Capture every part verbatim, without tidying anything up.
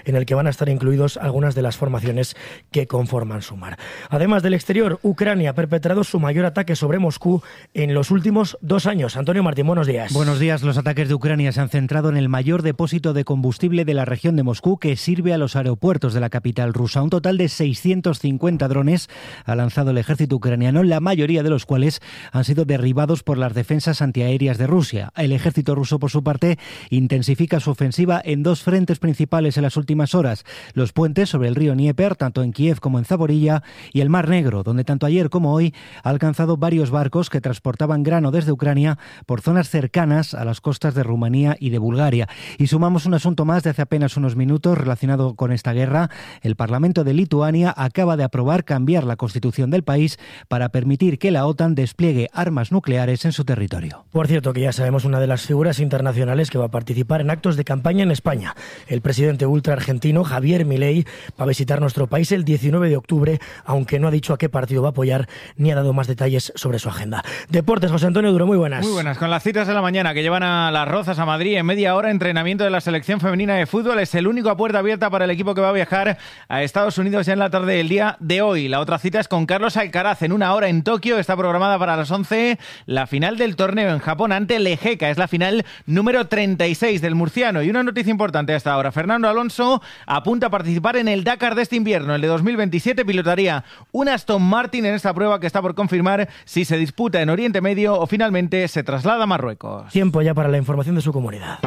en el que van a estar incluidos algunas de las formaciones que conforman Sumar. Además del exterior, Ucrania ha perpetrado su mayor ataque sobre Moscú en los últimos dos años. Antonio Martín, buenos días. Buenos días. Los ataques de Ucrania se han centrado en el mayor depósito de combustible de la región de Moscú, que sirve a los aeropuertos de la capital rusa. Un total de seiscientos cincuenta drones ha lanzado el ejército ucraniano, la mayoría de los cuales han sido derribados por las defensas antiaéreas de Rusia. El ejército ruso, por su parte, intensifica su ofensiva en dos frentes principales en las últimas horas: los puentes sobre el río Dnieper, tanto en Kiev como en Zaporilla, y el Mar Negro, donde tanto ayer como hoy ha alcanzado varios barcos que transportaban grano desde Ucrania por zonas cercanas a las costas de Rumanía y de Bulgaria. Y sumamos un asunto más de hace apenas unos minutos relacionado con esta guerra. El Parlamento de Lituania acaba de aprobar cambiar la constitución del país para permitir que la OTAN despliegue armas nucleares en su territorio. Por cierto, que ya sabemos una de las figuras internacionales que va a participar en actos de campaña en España. El presidente ultra argentino Javier Milei va a visitar nuestro país el diecinueve de octubre, aunque no ha dicho a qué partido va a apoyar ni ha dado más detalles sobre su agenda. Deportes, José Antonio Duro, muy buenas. Muy buenas, con las citas de la mañana que llevan a Las Rozas, a Madrid, en media hora, entrenamiento de la selección femenina de fútbol. Es el único a puerta abierta para el equipo que va a viajar a Estados Unidos ya en la tarde del día de hoy. La otra cita es con Carlos Alcaraz en una hora en Tokio. Está programada para las once la final del torneo en Japón ante Lejeka. Es la final número treinta y seis del murciano. Y una noticia importante hasta ahora: Fernando Alonso apunta a participar en el Dakar de este invierno, el de dos mil veintisiete. Pilotaría un Aston Martin en esta prueba que está por confirmar si se disputa en Oriente Medio o finalmente se traslada a Marruecos. Tiempo ya para la información de su comunidad.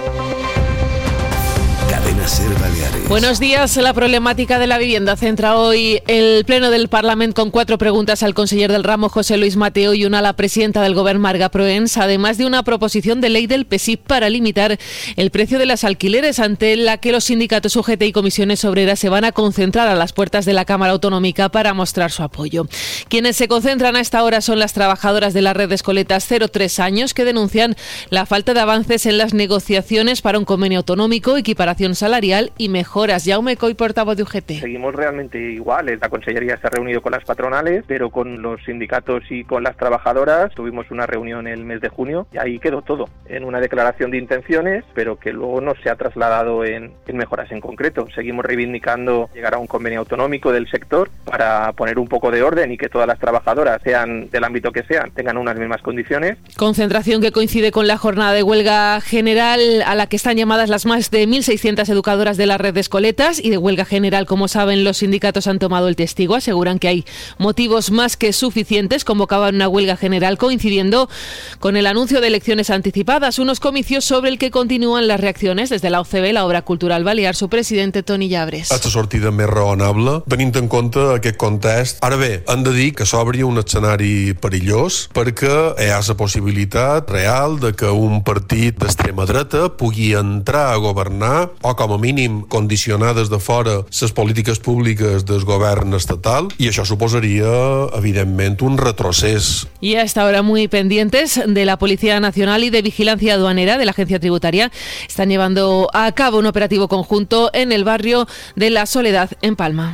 Cadena Ser Baleares. Buenos días. La problemática de la vivienda centra hoy el Pleno del Parlamento con cuatro preguntas al conseller del ramo José Luis Mateo y una a la presidenta del Govern Marga Proens, además de una proposición de ley del P S I P para limitar el precio de las alquileres, ante la que los sindicatos U G T y comisiones obreras se van a concentrar a las puertas de la Cámara Autonómica para mostrar su apoyo. Quienes se concentran a esta hora son las trabajadoras de la red de escoletas cero tres años, que denuncian la falta de avances en las negociaciones para un convenio autonómico, equiparación salarial y mejoras. Jaume Coy, portavoz de U G T. Seguimos realmente iguales. La Consellería se ha reunido con las patronales, pero con los sindicatos y con las trabajadoras tuvimos una reunión el mes de junio y ahí quedó todo, en una declaración de intenciones, pero que luego no se ha trasladado en, en mejoras en concreto. Seguimos reivindicando llegar a un convenio autonómico del sector para poner un poco de orden y que todas las trabajadoras, sean del ámbito que sean, tengan unas mismas condiciones. Concentración que coincide con la jornada de huelga general a la que están llamadas las más de mil seiscientas educadoras de la red de escoletas, y de huelga general, como saben, los sindicatos han tomado el testigo. Aseguran que hay motivos más que suficientes. Convocaban una huelga general coincidiendo con el anuncio de elecciones anticipadas, unos comicios sobre el que continúan las reacciones desde la O C B, la Obra Cultural Balear. Su presidente, Toni Llabres. Aquesta sortida més raonable, tenint en compte aquest context. Ara bé, hem de dir que s'obri un escenari perillós, perquè hi ha la possibilitat real de que un partit d'extrema dreta pugui entrar a governar, o com a mínim condicionar des de fora les polítiques públiques del govern estatal, i això suposaria, evidentment, un retrocés. Y a esta hora muy pendientes de la Policía Nacional y de Vigilancia Aduanera de la Agencia Tributaria. Están llevando a cabo un operativo conjunto en el barrio de La Soledad, en Palma.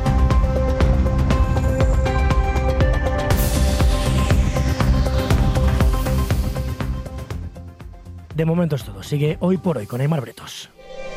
De momento es todo. Sigue Hoy por Hoy con Aymar Bretos.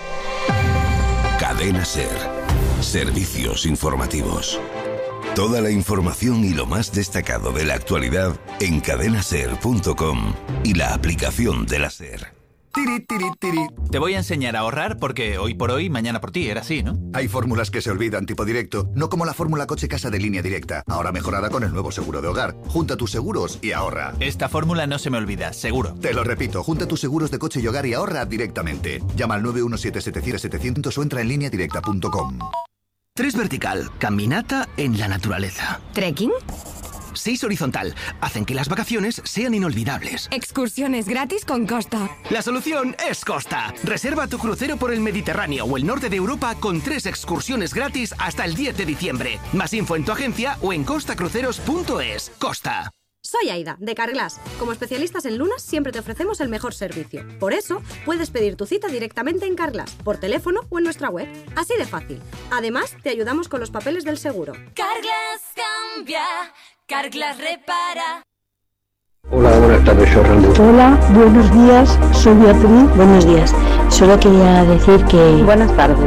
Cadena Ser. Servicios informativos. Toda la información y lo más destacado de la actualidad en cadena ser punto com y la aplicación de la Ser. Tiri, tiri, tiri. Te voy a enseñar a ahorrar porque hoy por hoy, mañana por ti, era así, ¿no? Hay fórmulas que se olvidan, tipo directo, no como la fórmula coche-casa de Línea Directa, ahora mejorada con el nuevo seguro de hogar. Junta tus seguros y ahorra. Esta fórmula no se me olvida, seguro. Te lo repito, junta tus seguros de coche y hogar y ahorra directamente. Llama al nueve uno siete siete cero setecientos o entra en línea directa punto com. Tres vertical, caminata en la naturaleza. ¿Trekking? Seis horizontal, hacen que las vacaciones sean inolvidables. Excursiones gratis con Costa. La solución es Costa. Reserva tu crucero por el Mediterráneo o el norte de Europa con tres excursiones gratis hasta el diez de diciembre. Más info en tu agencia o en costa cruceros punto es. Costa. Soy Aida, de Carglass. Como especialistas en lunas, siempre te ofrecemos el mejor servicio. Por eso, puedes pedir tu cita directamente en Carglass, por teléfono o en nuestra web. Así de fácil. Además, te ayudamos con los papeles del seguro. Carglass cambia, Carglass repara. Hola, buenas tardes, soy Ramón. Hola, buenos días, soy Beatriz. Buenos días. Solo quería decir que... Buenas tardes.